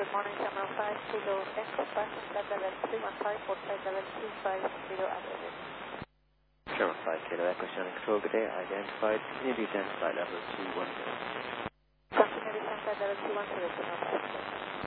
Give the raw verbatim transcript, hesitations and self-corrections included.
Good morning, Channel five Kilo Echo, passenger level three one five, port side level two five zero average. Channel five Kilo Echo, Shannon Control, good day, identified. Can you descend flight level two one zero? Continue descent flight level two one zero, Channel five.